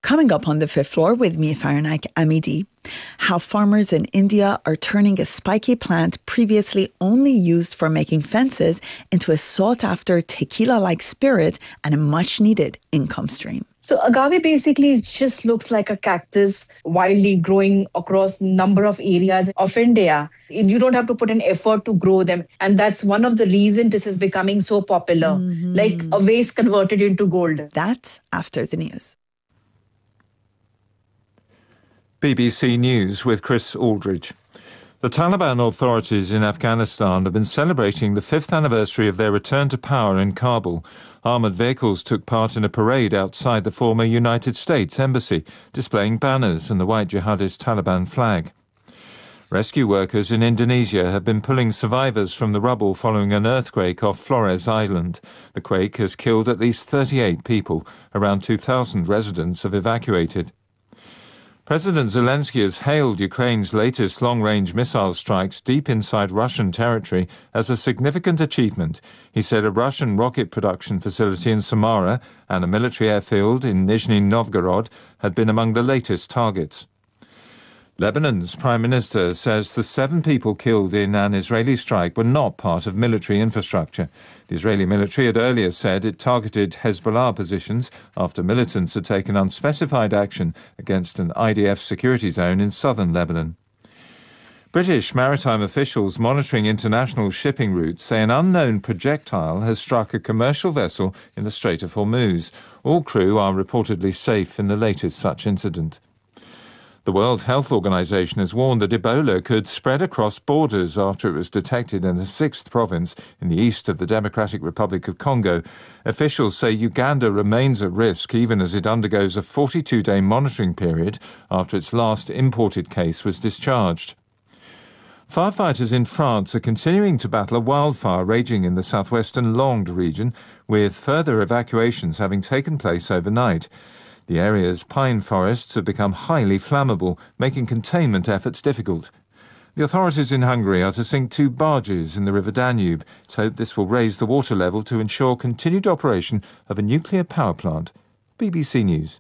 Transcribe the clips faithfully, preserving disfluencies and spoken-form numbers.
Coming up on the fifth floor with me, Farnack Amidi, how farmers in India are turning a spiky plant previously only used for making fences into a sought-after tequila-like spirit and a much-needed income stream. So agave basically just looks like a cactus wildly growing across a number of areas of India. You don't have to put an effort to grow them. And that's one of the reasons this is becoming so popular, mm-hmm. like a vase converted into gold. That's after the news. B B C News with Chris Aldridge. The Taliban authorities in Afghanistan have been celebrating the fifth anniversary of their return to power in Kabul. Armoured vehicles took part in a parade outside the former United States Embassy, displaying banners and the white jihadist Taliban flag. Rescue workers in Indonesia have been pulling survivors from the rubble following an earthquake off Flores Island. The quake has killed at least thirty-eight people. Around two thousand residents have evacuated. President Zelensky has hailed Ukraine's latest long-range missile strikes deep inside Russian territory as a significant achievement. He said a Russian rocket production facility in Samara and a military airfield in Nizhny Novgorod had been among the latest targets. Lebanon's Prime Minister says the seven people killed in an Israeli strike were not part of military infrastructure. The Israeli military had earlier said it targeted Hezbollah positions after militants had taken unspecified action against an I D F security zone in southern Lebanon. British maritime officials monitoring international shipping routes say an unknown projectile has struck a commercial vessel in the Strait of Hormuz. All crew are reportedly safe in the latest such incident. The World Health Organization has warned that Ebola could spread across borders after it was detected in the sixth province in the east of the Democratic Republic of Congo. Officials say Uganda remains at risk even as it undergoes a forty-two day monitoring period after its last imported case was discharged. Firefighters in France are continuing to battle a wildfire raging in the southwestern Landes region, with further evacuations having taken place overnight. The area's pine forests have become highly flammable, making containment efforts difficult. The authorities in Hungary are to sink two barges in the River Danube. It's hoped this will raise the water level to ensure continued operation of a nuclear power plant. B B C News.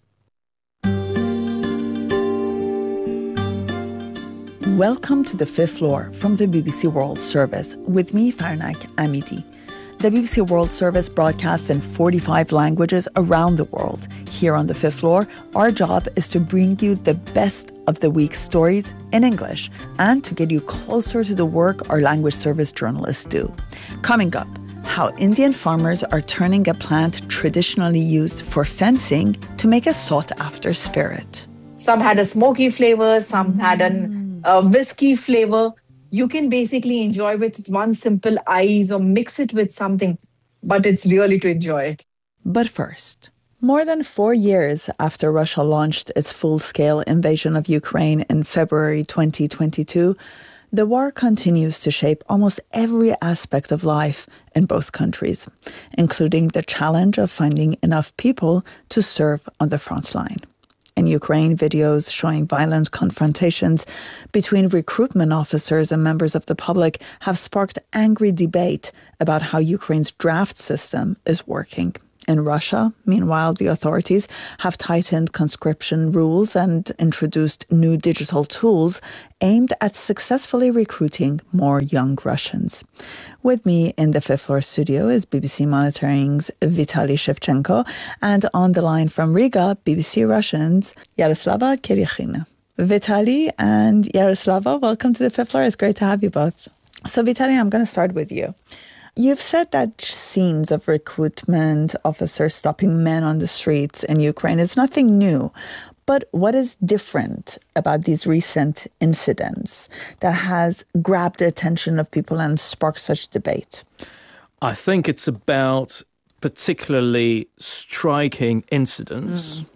Welcome to the fifth floor from the B B C World Service with me, Farnack Amidi. The B B C World Service broadcasts in forty-five languages around the world. Here on the fifth floor, our job is to bring you the best of the week's stories in English and to get you closer to the work our language service journalists do. Coming up, how Indian farmers are turning a plant traditionally used for fencing to make a sought-after spirit. Some had a smoky flavor, some had an, a whiskey flavor. You can basically enjoy it with one simple ice or mix it with something, but it's really to enjoy it. But first, more than four years after Russia launched its full-scale invasion of Ukraine in February twenty twenty-two, the war continues to shape almost every aspect of life in both countries, including the challenge of finding enough people to serve on the front line. In Ukraine, videos showing violent confrontations between recruitment officers and members of the public have sparked angry debate about how Ukraine's draft system is working. In Russia, meanwhile, the authorities have tightened conscription rules and introduced new digital tools aimed at successfully recruiting more young Russians. With me in the fifth floor studio is B B C Monitoring's Vitaly Shevchenko, and on the line from Riga, B B C Russian's Yaroslava Kirichina. Vitaly and Yaroslava, welcome to the fifth floor. It's great to have you both. So Vitaly, I'm going to start with you. You've said that scenes of recruitment officers stopping men on the streets in Ukraine is nothing new. But what is different about these recent incidents that has grabbed the attention of people and sparked such debate? I think it's about particularly striking incidents mm.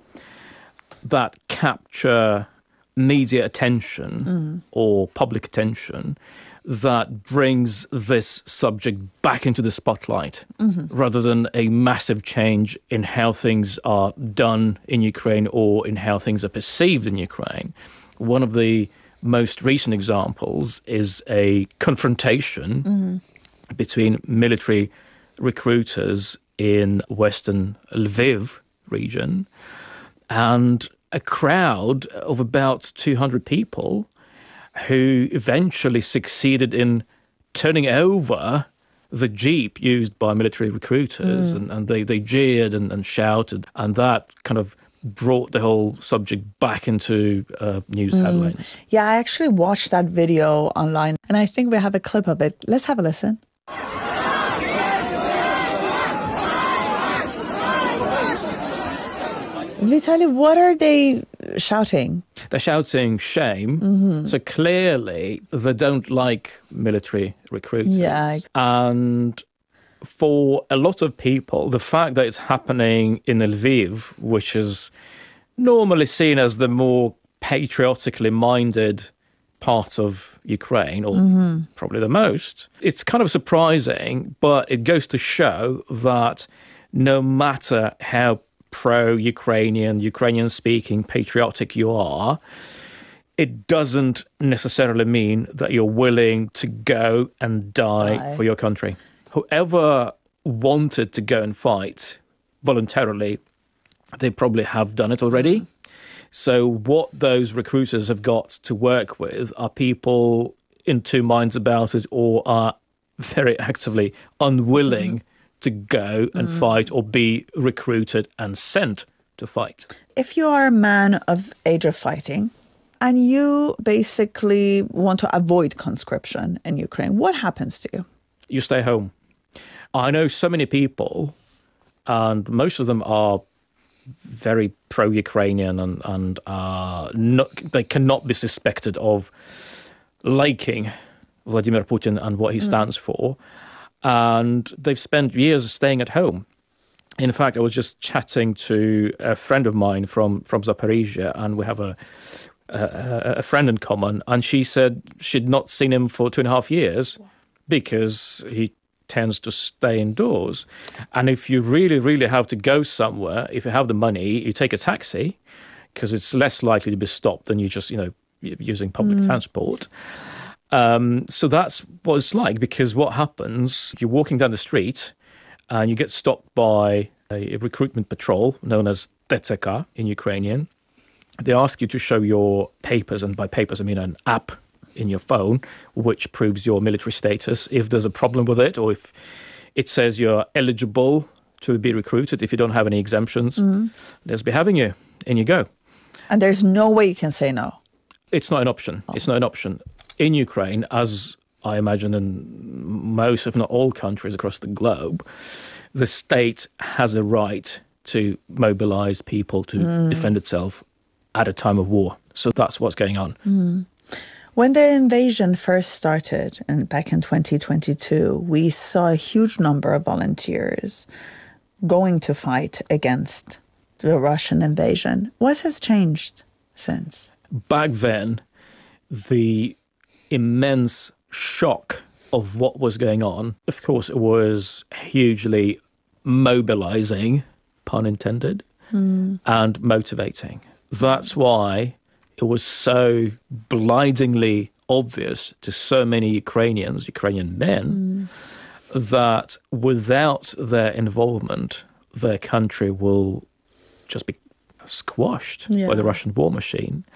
that capture media attention mm. or public attention that brings this subject back into the spotlight mm-hmm. rather than a massive change in how things are done in Ukraine or in how things are perceived in Ukraine. One of the most recent examples is a confrontation mm-hmm. between military recruiters in western Lviv region and a crowd of about two hundred people who eventually succeeded in turning over the jeep used by military recruiters, mm. and, and they, they jeered and, and shouted, and that kind of brought the whole subject back into uh, news mm. headlines. Yeah, I actually watched that video online, and I think we have a clip of it. Let's have a listen. Vitaly, what are they shouting? They're shouting shame. Mm-hmm. So clearly they don't like military recruiters. Yeah. And for a lot of people, the fact that it's happening in Lviv, which is normally seen as the more patriotically minded part of Ukraine, or mm-hmm. probably the most, it's kind of surprising, but it goes to show that no matter how pro-Ukrainian, Ukrainian-speaking, patriotic you are, it doesn't necessarily mean that you're willing to go and die Bye. for your country. Whoever wanted to go and fight voluntarily, they probably have done it already. Mm-hmm. So what those recruiters have got to work with are people in two minds about it, or are very actively unwilling mm-hmm. to go and mm. fight or be recruited and sent to fight. If you are a man of age of fighting and you basically want to avoid conscription in Ukraine, what happens to you? You stay home. I know so many people, and most of them are very pro-Ukrainian and, and uh, not, they cannot be suspected of liking Vladimir Putin and what he stands mm. for. And they've spent years staying at home. In fact, I was just chatting to a friend of mine from, from Zaporizhia, and we have a, a a friend in common, and she said she'd not seen him for two and a half years because he tends to stay indoors. And if you really, really have to go somewhere, if you have the money, you take a taxi, because it's less likely to be stopped than you just, you know, using public mm. transport. Um, so that's what it's like, because what happens, you're walking down the street and you get stopped by a recruitment patrol known as T C K in Ukrainian. They ask you to show your papers, and by papers I mean an app in your phone which proves your military status. If there's a problem with it, or if it says you're eligible to be recruited, if you don't have any exemptions, mm. let's be having you. In you go. And there's no way you can say no? It's not an option. Oh. It's not an option. In Ukraine, as I imagine in most, if not all countries across the globe, the state has a right to mobilize people to mm. defend itself at a time of war. So that's what's going on. Mm. When the invasion first started, and back in twenty twenty-two, we saw a huge number of volunteers going to fight against the Russian invasion. What has changed since? Back then, the immense shock of what was going on, of course, it was hugely mobilizing, pun intended, mm. and motivating. That's why it was so blindingly obvious to so many Ukrainians, Ukrainian men, mm. that without their involvement, their country will just be squashed yeah. by the Russian war machine.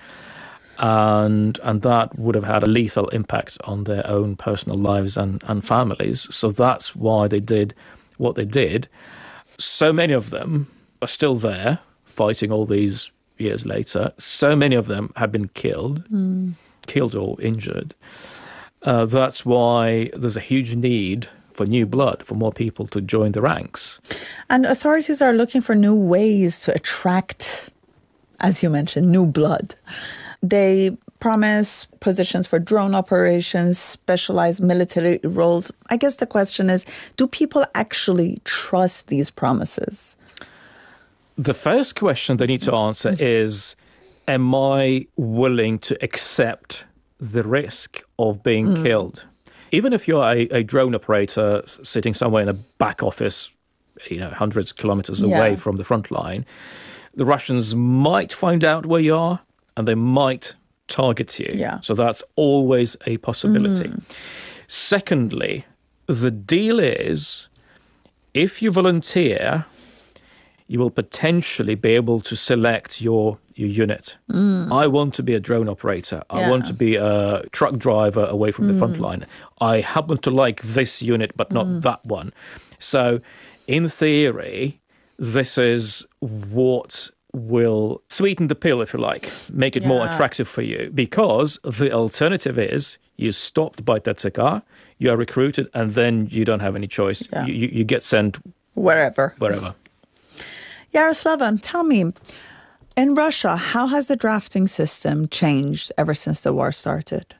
And and that would have had a lethal impact on their own personal lives and, and families. So that's why they did what they did. So many of them are still there, fighting all these years later. So many of them have been killed, mm. killed or injured. Uh, that's why there's a huge need for new blood, for more people to join the ranks. And authorities are looking for new ways to attract, as you mentioned, new blood. They promise positions for drone operations, specialized military roles. I guess the question is, do people actually trust these promises? The first question they need to answer is, am I willing to accept the risk of being mm. killed? Even if you're a, a drone operator sitting somewhere in a back office, you know, hundreds of kilometers away yeah. from the front line, the Russians might find out where you are, and they might target you. Yeah. So that's always a possibility. Mm. Secondly, the deal is, if you volunteer, you will potentially be able to select your, your unit. Mm. I want to be a drone operator. I Yeah. want to be a truck driver away from mm. the front line. I happen to like this unit, but not mm. that one. So in theory, this is what will sweeten the pill, if you like, make it yeah. more attractive for you. Because the alternative is you stop the Byte T C K, you are recruited, and then you don't have any choice. Yeah. You, you, you get sent wherever. Wherever. Yaroslava, tell me, in Russia, how has the drafting system changed ever since the war started?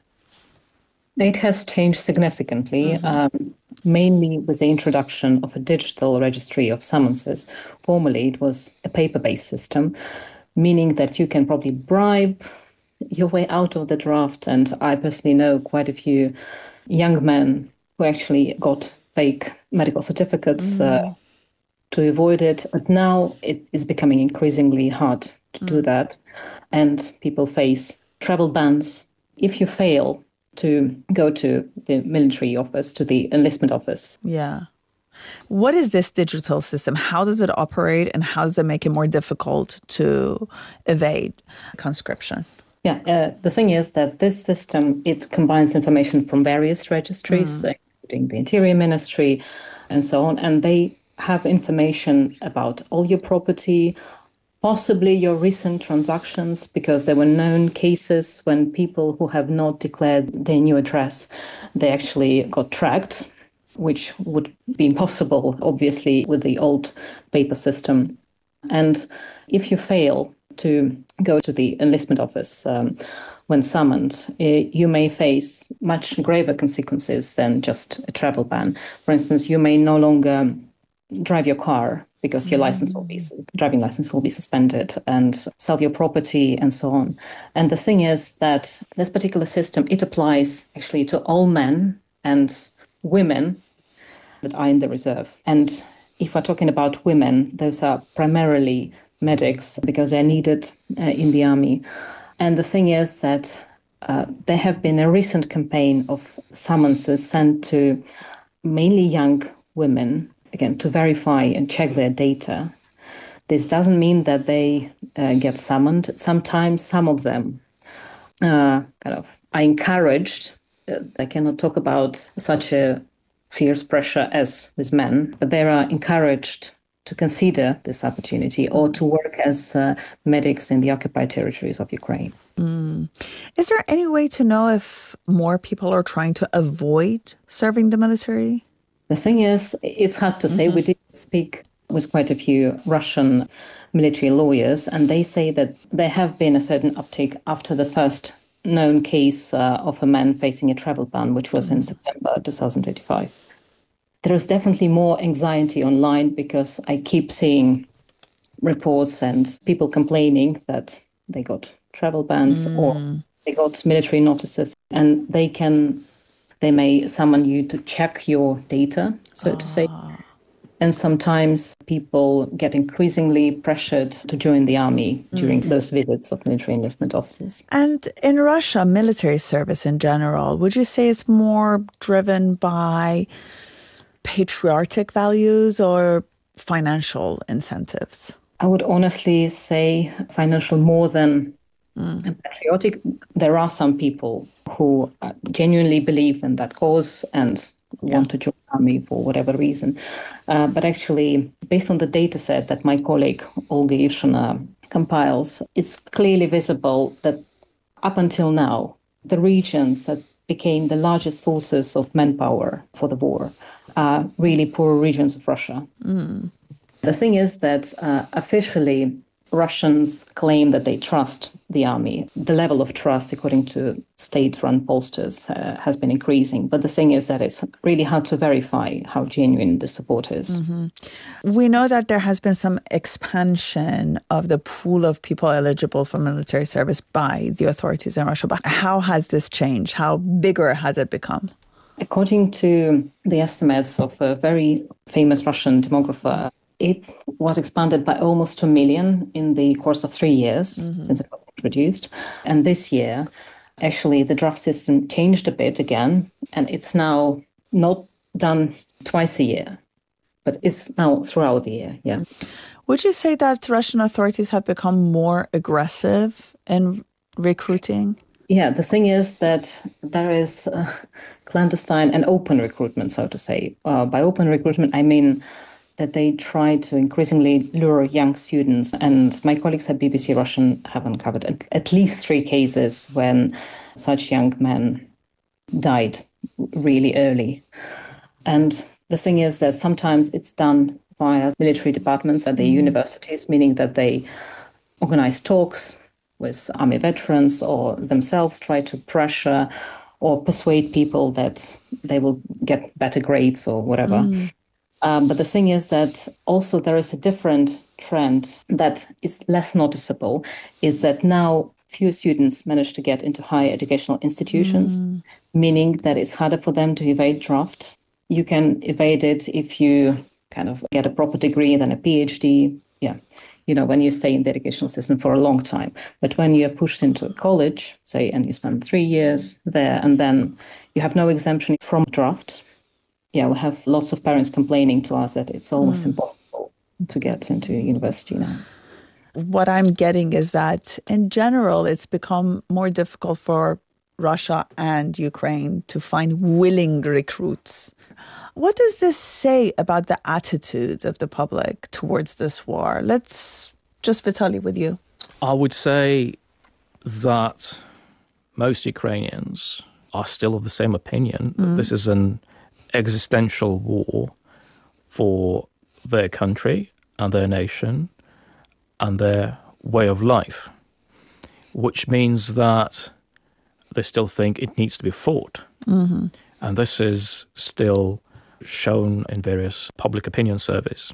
It has changed significantly, mm-hmm. um, mainly with the introduction of a digital registry of summonses. Formerly, it was a paper-based system, meaning that you can probably bribe your way out of the draft. And I personally know quite a few young men who actually got fake medical certificates mm. uh, to avoid it. But now it is becoming increasingly hard to mm. do that. And people face travel bans. If you fail to go to the military office, to the enlistment office. Yeah. What is this digital system? How does it operate, and how does it make it more difficult to evade conscription? Yeah, uh, the thing is that this system, it combines information from various registries, mm. including the Interior Ministry and so on, and they have information about all your property, possibly your recent transactions, because there were known cases when people who have not declared their new address, they actually got tracked, which would be impossible, obviously, with the old paper system. And if you fail to go to the enlistment office um, when summoned, uh, you may face much graver consequences than just a travel ban. For instance, you may no longer drive your car because your mm. license will be driving license will be suspended, and sell your property and so on. And the thing is that this particular system, it applies actually to all men and women that are in the reserve. And if we're talking about women, those are primarily medics because they're needed uh, in the army. And the thing is that uh, there have been a recent campaign of summonses sent to mainly young women, again, to verify and check their data. This doesn't mean that they uh, get summoned. Sometimes some of them uh, kind of are encouraged. Uh, I cannot talk about such a fierce pressure as with men, but they are encouraged to consider this opportunity or to work as uh, medics in the occupied territories of Ukraine. Mm. Is there any way to know if more people are trying to avoid serving the military? The thing is, it's hard to say. Mm-hmm. We did speak with quite a few Russian military lawyers, and they say that there have been a certain uptick after the first known case uh, of a man facing a travel ban, which was mm-hmm. in September twenty twenty-five. There is definitely more anxiety online because I keep seeing reports and people complaining that they got travel bans mm. or they got military notices, and they can, they may summon you to check your data, so ah. to say. And sometimes people get increasingly pressured to join the army mm. during those visits of military enlistment officers. And in Russia, military service in general, would you say it's more driven by patriotic values or financial incentives? I would honestly say financial more than mm. patriotic. There are some people who genuinely believe in that cause and yeah. want to join the army for whatever reason. Uh, but actually, based on the data set that my colleague Olga Irshina compiles, it's clearly visible that up until now, the regions that became the largest sources of manpower for the war are really poor regions of Russia. Mm. The thing is that uh, officially Russians claim that they trust the army. The level of trust, according to state-run pollsters, uh, has been increasing. But the thing is that it's really hard to verify how genuine the support is. Mm-hmm. We know that there has been some expansion of the pool of people eligible for military service by the authorities in Russia. But how has this changed? How bigger has it become? According to the estimates of a very famous Russian demographer, it was expanded by almost two million in the course of three years mm-hmm. since it was introduced. And this year, actually, the draft system changed a bit again, and it's now not done twice a year, but it's now throughout the year, yeah. Would you say that Russian authorities have become more aggressive in recruiting? Yeah, the thing is that there is uh, clandestine and open recruitment, so to say. Uh, by open recruitment, I mean that they try to increasingly lure young students. And my colleagues at B B C Russian have uncovered at, at least three cases when such young men died really early. And the thing is that sometimes it's done via military departments at the mm. universities, meaning that they organize talks with army veterans or themselves try to pressure or persuade people that they will get better grades or whatever. Mm. Um, but the thing is that also there is a different trend that is less noticeable, is that now few students manage to get into higher educational institutions, mm. meaning that it's harder for them to evade draft. You can evade it if you kind of get a proper degree, then a PhD. Yeah. You know, when you stay in the educational system for a long time. But when you're pushed into a college, say, and you spend three years there, and then you have no exemption from draft. Yeah, we have lots of parents complaining to us that it's almost mm. impossible to get into university now. What I'm getting is that in general, it's become more difficult for Russia and Ukraine to find willing recruits. What does this say about the attitudes of the public towards this war? Let's just, Vitaly, with you. I would say that most Ukrainians are still of the same opinion. Mm. This is an existential war for their country and their nation and their way of life, which means that they still think it needs to be fought. Mm-hmm. And this is still shown in various public opinion surveys.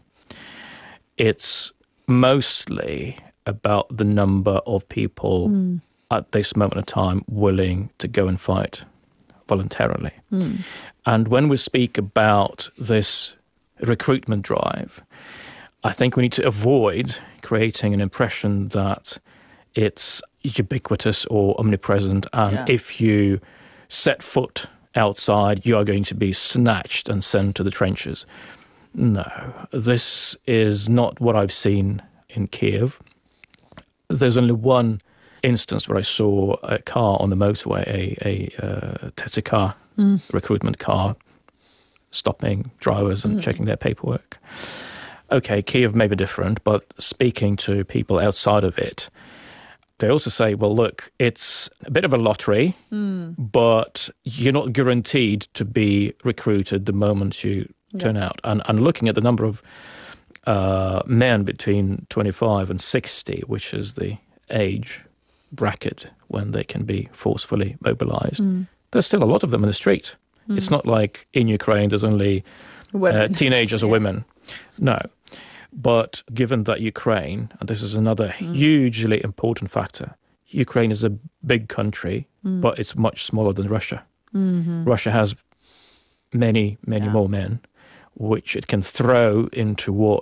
It's mostly about the number of people mm. at this moment of time willing to go and fight voluntarily. Mm. And when we speak about this recruitment drive, I think we need to avoid creating an impression that it's ubiquitous or omnipresent, and yeah. if you set foot outside, you are going to be snatched and sent to the trenches. No, this is not what I've seen in Kiev. There's only one instance where I saw a car on the motorway, a, a uh, T S C mm. recruitment car, stopping drivers and mm. checking their paperwork. Okay, Kiev may be different, but speaking to people outside of it, they also say, well, look, it's a bit of a lottery, mm. but you're not guaranteed to be recruited the moment you yeah. turn out. And, and looking at the number of uh, men between twenty-five and sixty, which is the age bracket when they can be forcefully mobilized, mm. there's still a lot of them in the street. Mm. It's not like in Ukraine there's only uh, teenagers or yeah. women. No. But given that Ukraine, and this is another mm. hugely important factor, Ukraine is a big country, mm. but it's much smaller than Russia. Mm-hmm. Russia has many, many yeah. more men, which it can throw into what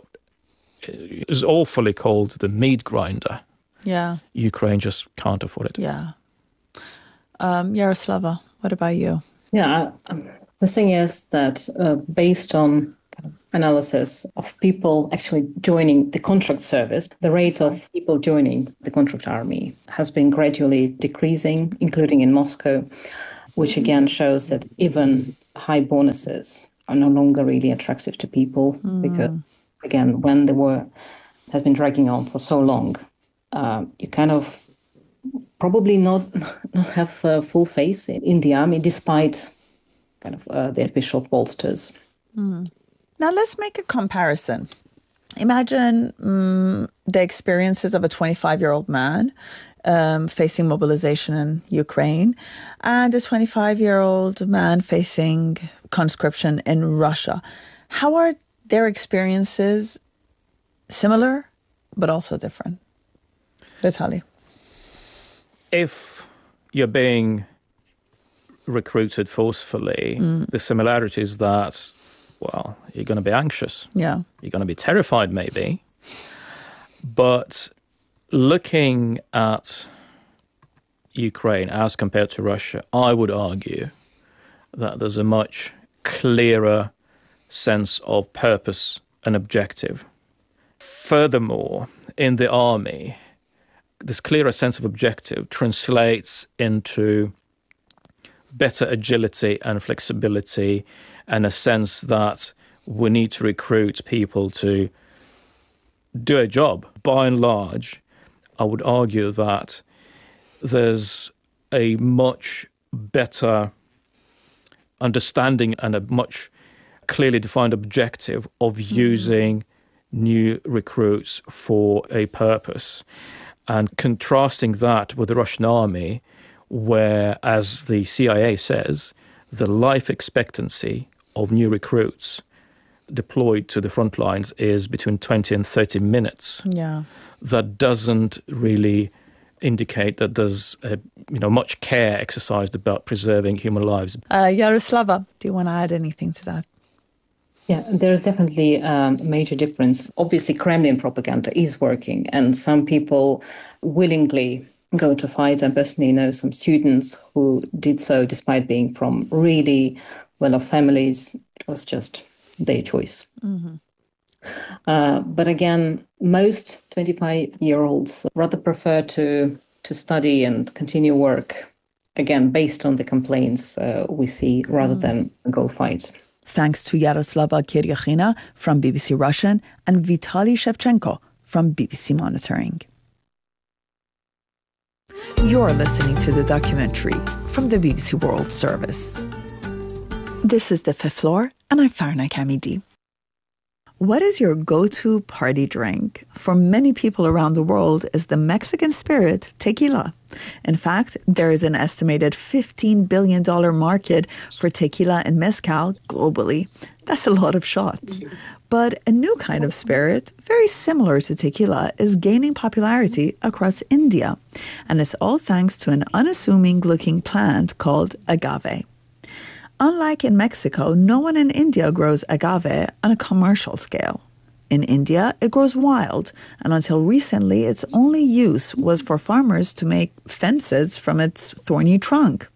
is awfully called the meat grinder. Yeah. Ukraine just can't afford it. Yeah. Um, Yaroslava, what about you? Yeah, um, the thing is that uh, based on analysis of people actually joining the contract service, the rate Sorry. of people joining the contract army has been gradually decreasing, including in Moscow, which again shows that even high bonuses are no longer really attractive to people mm. because, again, when the war has been dragging on for so long, uh, you kind of probably not, not have uh, full faith in the army, despite kind of uh, the official pollsters. Mm. Now, let's make a comparison. Imagine um, the experiences of a twenty-five-year-old man um, facing mobilization in Ukraine and a twenty-five-year-old man facing conscription in Russia. How are their experiences similar, but also different? Vitaly. If you're being recruited forcefully, mm. the similarity is that, well, you're going to be anxious. Yeah. You're going to be terrified, maybe. But looking at Ukraine as compared to Russia, I would argue that there's a much clearer sense of purpose and objective. Furthermore, in the army, this clearer sense of objective translates into better agility and flexibility, and a sense that we need to recruit people to do a job. By and large, I would argue that there's a much better understanding and a much clearly defined objective of using mm. new recruits for a purpose. And contrasting that with the Russian army, where, as the C I A says, the life expectancy of new recruits deployed to the front lines is between twenty and thirty minutes. Yeah. That doesn't really indicate that there's a, you know, much care exercised about preserving human lives. Uh, Yaroslava, do you want to add anything to that? Yeah, there's definitely um, a major difference. Obviously, Kremlin propaganda is working, and some people willingly go to fight. I personally know some students who did so despite being from really well-off families. It was just their choice. Mm-hmm. Uh, but again, most twenty-five-year-olds rather prefer to, to study and continue work, again, based on the complaints uh, we see, rather mm. than go fight. Thanks to Yaroslava Kiryakhina from B B C Russian and Vitaly Shevchenko from B B C Monitoring. You're listening to the documentary from the B B C World Service. This is The Fifth Floor, and I'm Farna Kamidi. What is your go-to party drink? For many people around the world is the Mexican spirit tequila. In fact, there is an estimated fifteen billion dollars market for tequila and mezcal globally. That's a lot of shots. But a new kind of spirit, very similar to tequila, is gaining popularity across India. And it's all thanks to an unassuming-looking plant called agave. Unlike in Mexico, no one in India grows agave on a commercial scale. In India, it grows wild, and until recently, its only use was for farmers to make fences from its thorny trunk.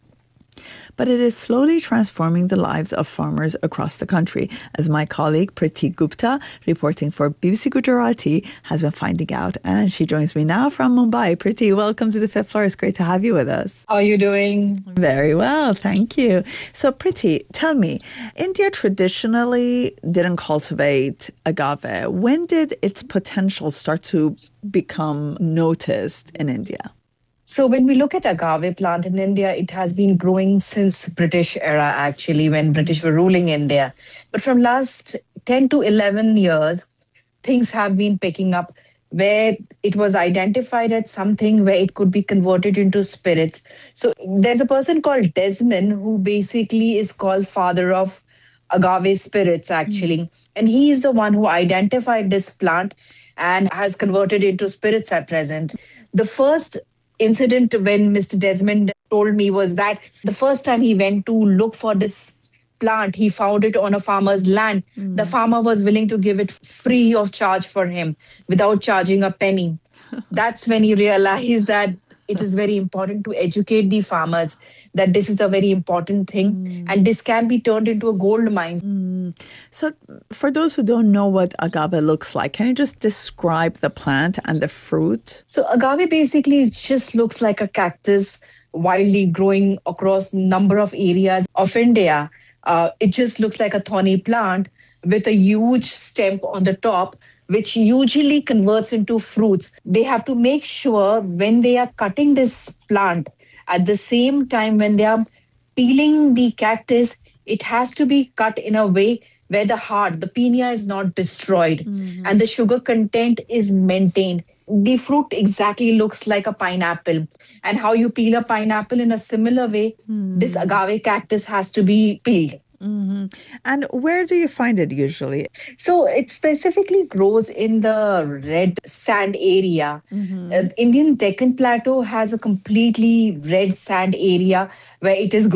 But it is slowly transforming the lives of farmers across the country, as my colleague Priti Gupta, reporting for B B C Gujarati, has been finding out. And she joins me now from Mumbai. Priti, welcome to The Fifth Floor. It's great to have you with us. How are you doing? Very well, thank you. So Priti, tell me, India traditionally didn't cultivate agave. When did its potential start to become noticed in India? So when we look at agave plant in India, it has been growing since British era, actually, when British were ruling India. But from last ten to eleven years, things have been picking up where it was identified as something where it could be converted into spirits. So there's a person called Desmond who basically is called father of agave spirits, actually. Mm. And he is the one who identified this plant and has converted into spirits at present. The first incident when Mister Desmond told me was that the first time he went to look for this plant, he found it on a farmer's land. Mm. The farmer was willing to give it free of charge for him without charging a penny. That's when he realized that it is very important to educate the farmers that this is a very important thing mm. and this can be turned into a gold mine. Mm. So for those who don't know what agave looks like, can you just describe the plant and the fruit? So agave basically just looks like a cactus wildly growing across a number of areas of India. Uh, it just looks like a thorny plant with a huge stem on the top, which usually converts into fruits. They have to make sure when they are cutting this plant, at the same time when they are peeling the cactus, it has to be cut in a way where the heart, the pineal is not destroyed mm-hmm. and the sugar content is maintained. The fruit exactly looks like a pineapple. And how you peel a pineapple in a similar way, mm. this agave cactus has to be peeled. Mm-hmm. And where do you find it usually? So it specifically grows in the red sand area. Mm-hmm. Uh, Indian Deccan Plateau has a completely red sand area where it is grown.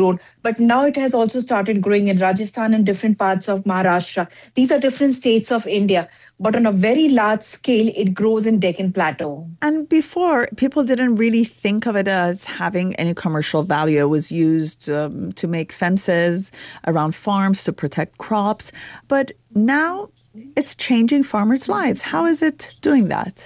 But now it has also started growing in Rajasthan and different parts of Maharashtra. These are different states of India. But on a very large scale, it grows in Deccan Plateau. And before, people didn't really think of it as having any commercial value. It was used um, to make fences around farms to protect crops. But now it's changing farmers' lives. How is it doing that?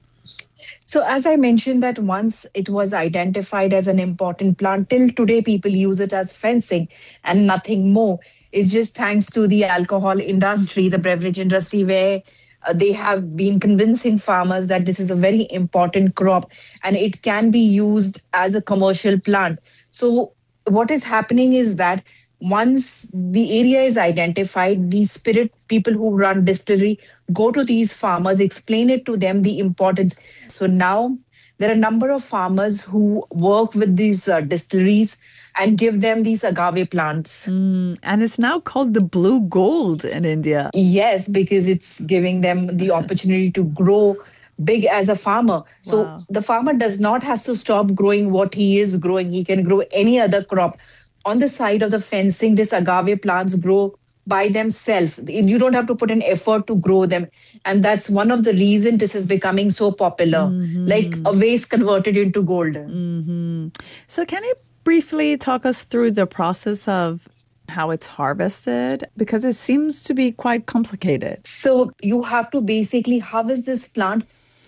So as I mentioned that once it was identified as an important plant, till today people use it as fencing and nothing more. It's just thanks to the alcohol industry, the beverage industry, where uh, they have been convincing farmers that this is a very important crop and it can be used as a commercial plant. So what is happening is that once the area is identified, the spirit people who run distillery go to these farmers, explain it to them, the importance. So now there are a number of farmers who work with these uh, distilleries and give them these agave plants. Mm, and it's now called the blue gold in India. Yes, because it's giving them the opportunity to grow big as a farmer. So Wow. the farmer does not have to stop growing what he is growing. He can grow any other crop. On the side of the fencing, this agave plants grow by themselves. You don't have to put an effort to grow them. And that's one of the reasons this is becoming so popular, mm-hmm. like a waste converted into gold. Mm-hmm. So can you briefly talk us through the process of how it's harvested? Because it seems to be quite complicated. So you have to basically harvest this plant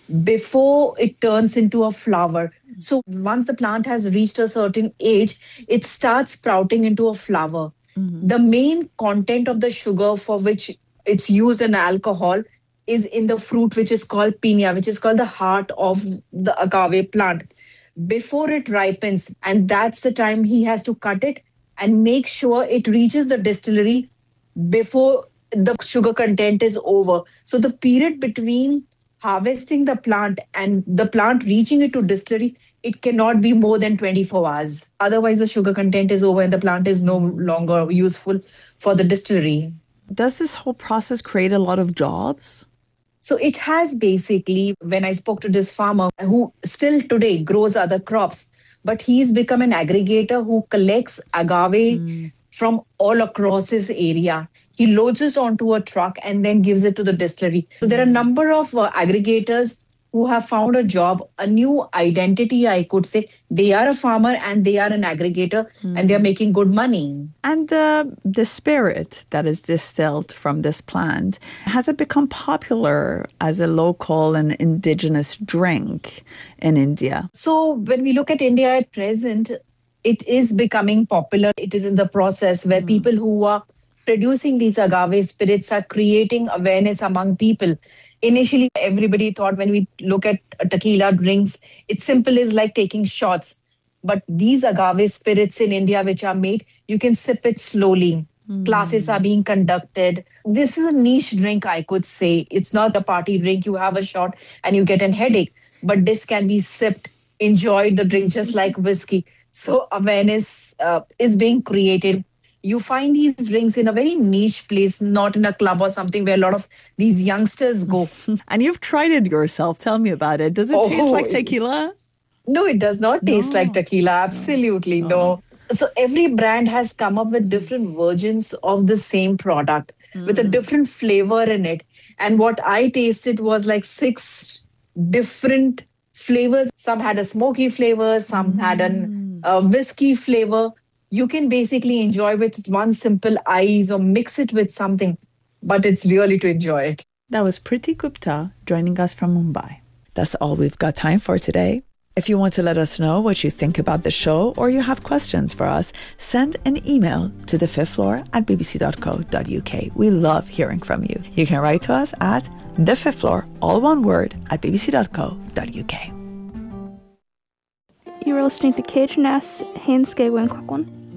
before it turns into a flower. So once the plant has reached a certain age, it starts sprouting into a flower. Mm-hmm. The main content of the sugar for which it's used in alcohol is in the fruit, which is called piña, which is called the heart of the agave plant. Before it ripens, and that's the time he has to cut it and make sure it reaches the distillery before the sugar content is over. So the period between harvesting the plant and the plant reaching it to distillery, it cannot be more than twenty-four hours. Otherwise, the sugar content is over and the plant is no longer useful for the distillery. Does this whole process create a lot of jobs? So it has basically, when I spoke to this farmer who still today grows other crops, but he's become an aggregator who collects agave mm. from all across his area. He loads it onto a truck and then gives it to the distillery. So there are a number of uh, aggregators who have found a job, a new identity, I could say. They are a farmer and they are an aggregator mm. and they're making good money. And the, the spirit that is distilled from this plant, has it become popular as a local and indigenous drink in India? So when we look at India at present, it is becoming popular. It is in the process where mm. people who are producing these agave spirits are creating awareness among people. Initially, everybody thought when we look at tequila drinks, it's simple as like taking shots. But these agave spirits in India, which are made, you can sip it slowly. Mm. Classes are being conducted. This is a niche drink, I could say. It's not a party drink. You have a shot and you get a headache. But this can be sipped, enjoyed the drink just like whiskey. So awareness uh, is being created. You find these drinks in a very niche place, not in a club or something where a lot of these youngsters go. And you've tried it yourself. Tell me about it. Does it oh, taste like tequila? No, it does not taste no. like tequila. Absolutely no. no. So every brand has come up with different versions of the same product mm. with a different flavor in it. And what I tasted was like six different flavors. Some had a smoky flavor, some mm. had an, a whiskey flavor. You can basically enjoy it with one simple ice or mix it with something, but it's really to enjoy it. That was Priti Gupta joining us from Mumbai. That's all we've got time for today. If you want to let us know what you think about the show or you have questions for us, send an email to the fifth floor at b b c dot co dot u k. We love hearing from you. You can write to us at the fifth floor, all one word, at b b c dot co dot u k. You were listening to Cajun S. Haynes Gagwin Kwakwan.